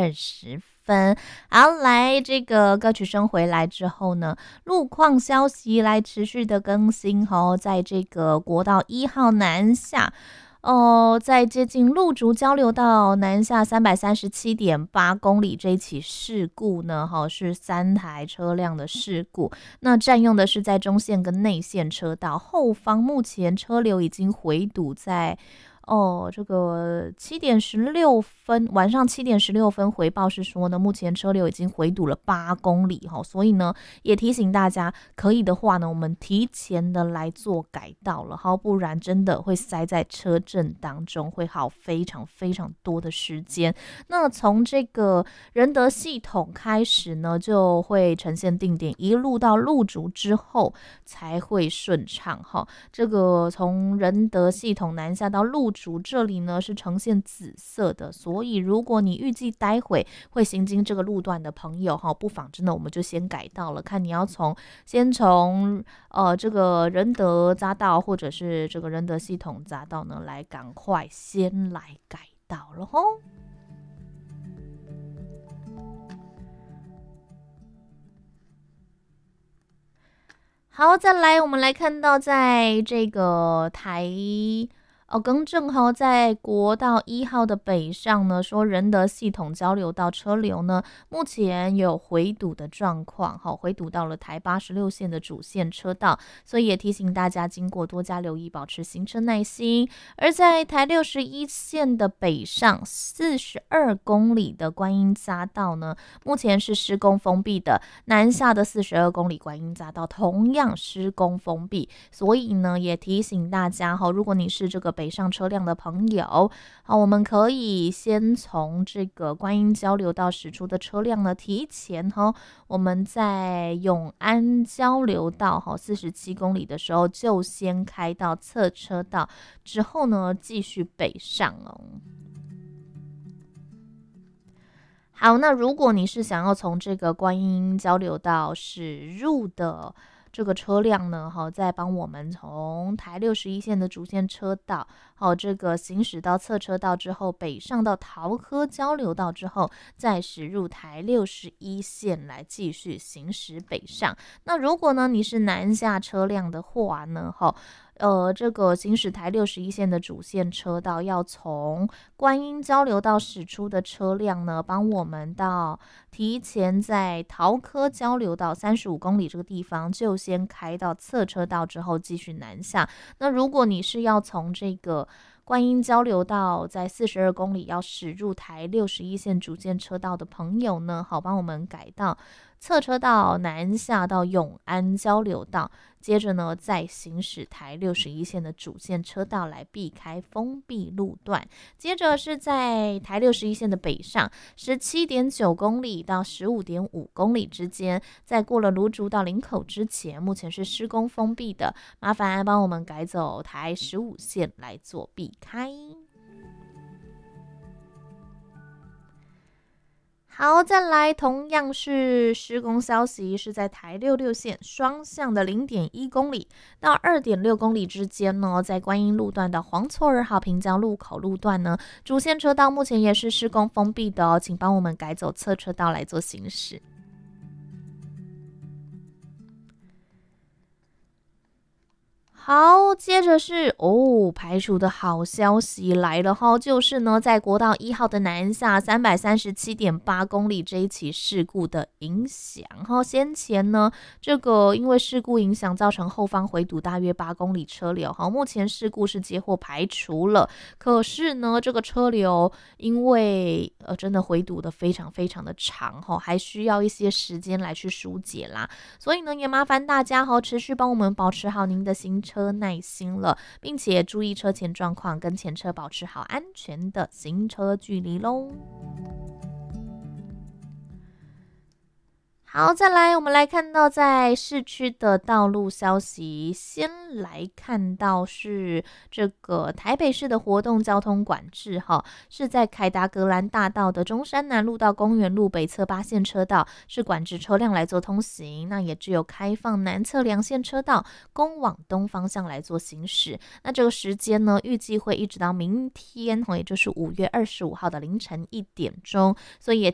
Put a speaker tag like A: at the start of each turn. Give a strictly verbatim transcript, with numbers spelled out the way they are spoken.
A: 二十分。好，来这个歌曲声回来之后呢，路况消息来持续的更新哦，在这个国道一号南下。哦，在接近路竹交流道南下三百三十七点八公里这一起事故呢，哈，是三台车辆的事故。那占用的是在中线跟内线车道，后方目前车流已经回堵在。哦，这个七点十六分，晚上七点十六分回报是说呢，目前车流已经回堵了八公里哈，所以呢，也提醒大家，可以的话呢，我们提前的来做改道了哈，不然真的会塞在车阵当中，会耗非常非常多的时间。那从这个仁德系统开始呢，就会呈现定点，一路到路竹之后才会顺畅哈。这个从仁德系统南下到路竹这里呢是呈现紫色的，所以如果你预计待会会行经这个路段的朋友哈，不妨真的我们就先改道了，看你要从先从呃这个仁德匝道或者是这个仁德系统匝道呢，来赶快先来改道了吼。好，再来我们来看到在这个台哦，更正哈，在国道一号的北上呢，说仁德系统交流道车流呢，目前有回堵的状况，哈，回堵到了台八十六线的主线车道，所以也提醒大家经过多加留意，保持行车耐心。而在台六十一线的北上四十二公里的观音匝道呢，目前是施工封闭的，南下的四十二公里观音匝道同样施工封闭，所以呢，也提醒大家哈，如果你是这个北上车辆的朋友，好，我们可以先从这个观音交流道驶出的车辆呢，提前哈，我们在永安交流道哈四十七公里的时候，就先开到侧车道，之后呢，继续北上哦。好，那如果你是想要从这个观音交流道驶入的这个车辆呢，好，再帮我们从台六十一线的主线车道，好，这个行驶到侧车道之后，北上到桃科交流道之后，再驶入台六十一线来继续行驶北上。那如果呢你是南下车辆的话呢，好。呃，这个行驶台六十一线的主线车道，要从观音交流道驶出的车辆呢，帮我们到提前在桃科交流道三十五公里这个地方，就先开到侧车道之后继续南下。那如果你是要从这个观音交流道在四十二公里要驶入台六十一线主线车道的朋友呢，好，帮我们改到侧车道南下到永安交流道，接着呢再行驶台六十一线的主线车道来避开封闭路段。接着是在台六十一线的北上十七点九公里到十五点五公里之间，在过了芦竹到林口之前，目前是施工封闭的，麻烦帮我们改走台十五线来做避开。好，再来，同样是施工消息，是在台六六线双向的零点一公里到二点六公里之间呢，在观音路段的黄厝二号平交路口路段呢，主线车道目前也是施工封闭的哦，请帮我们改走侧车道来做行驶。好，接着是哦，排除的好消息来了哈，就是呢，在国道一号的南下三百三十七点八公里这一起事故的影响哈，先前呢，这个因为事故影响造成后方回堵大约八公里车流哈，目前事故是接获排除了，可是呢，这个车流因为呃真的回堵的非常非常的长哈，还需要一些时间来去疏解啦，所以呢，也麻烦大家哈，持续帮我们保持好您的行车车耐心了，并且注意车前状况，跟前车保持好安全的行车距离咯。好，再来我们来看到在市区的道路消息，先来看到是这个台北市的活动交通管制哈，是在凯达格兰大道的中山南路到公园路北侧八线车道是管制车辆来做通行，那也只有开放南侧两线车道供往东方向来做行驶。那这个时间呢，预计会一直到明天，也就是五月二十五号的凌晨一点钟，所以也